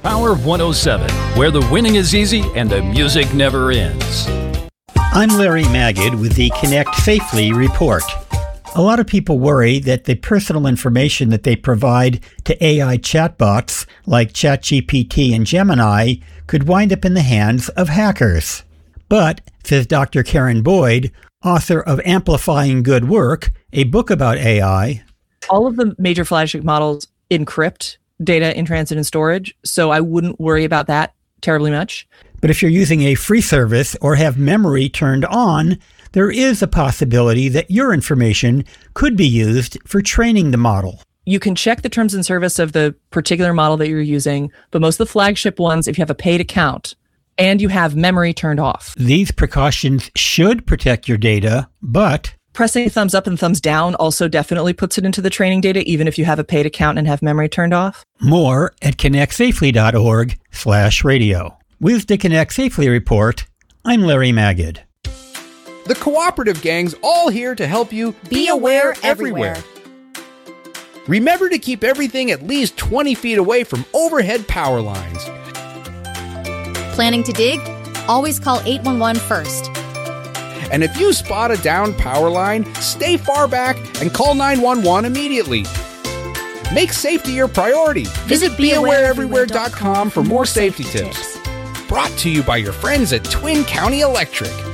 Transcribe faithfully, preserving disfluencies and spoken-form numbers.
Power one oh seven, where the winning is easy and the music never ends. I'm Larry Magid with the Connect Safely report. A lot of people worry that the personal information that they provide to A I chatbots like ChatGPT and Gemini could wind up in the hands of hackers. But, says Doctor Karen Boyd, author of Amplifying Good Work, a book about A I, all of the major flagship models encrypt data in transit and storage, so I wouldn't worry about that terribly much. But if you're using a free service or have memory turned on, there is a possibility that your information could be used for training the model. You can check the terms and service of the particular model that you're using, but most of the flagship ones, if you have a paid account and you have memory turned off. These precautions should protect your data, but pressing thumbs up and thumbs down also definitely puts it into the training data, even if you have a paid account and have memory turned off. More at connectsafely.org slash radio. With the Connect Safely report, I'm Larry Magid. The Cooperative Gang's all here to help you be aware everywhere. Remember to keep everything at least twenty feet away from overhead power lines. Planning to dig? Always call eight one one first. And if you spot a downed power line, stay far back and call nine one one immediately. Make safety your priority. Visit be aware everywhere dot com for more safety tips. Brought to you by your friends at Twin County Electric.